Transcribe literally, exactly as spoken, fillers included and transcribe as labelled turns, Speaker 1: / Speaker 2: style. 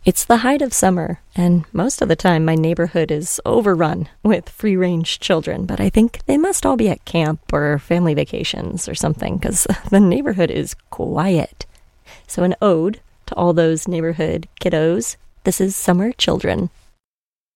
Speaker 1: It's the height of summer, and most of the time my neighborhood is overrun with free-range children, but I think they must all be at camp or family vacations or something, because the neighborhood is quiet. So an ode to all those neighborhood kiddos. This is Summer Children.